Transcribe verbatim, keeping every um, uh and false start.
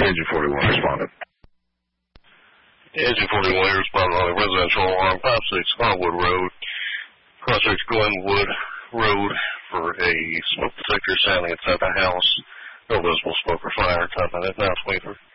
Engine forty-one responded. Engine forty-one responded on a residential alarm, five six Hardwood Road, cross-search Glenwood Road for a smoke detector sounding inside the house. No visible smoke or fire. Time on it now, twenty-three.